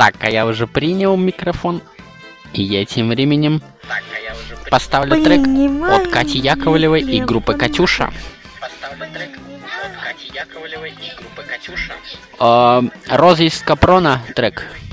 Так, а я уже принял микрофон. И я тем временем поставлю трек от Кати Яковлевой и группы «Катюша». Роза из Капрона трек.